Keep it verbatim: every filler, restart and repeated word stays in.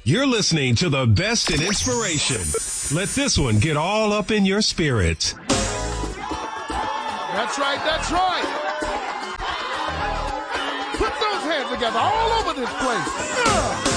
You're listening to the best in inspiration. Let this one get all up in your spirit. That's right, that's right. Put those hands together all over this place. Yeah.